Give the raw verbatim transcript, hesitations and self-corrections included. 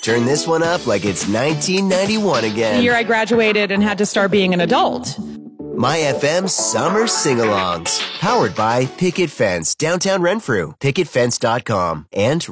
Turn this one up like it's nineteen ninety-one again. The year I graduated and had to start being an adult. My F M Summer Sing-Alongs. Powered by Picket Fence, Downtown Renfrew, picket fence dot com, and